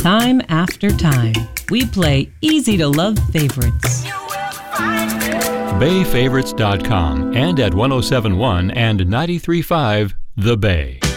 Time after time, we play easy-to-love favorites. BayFavorites.com and at 107.1 and 93.5 The Bay.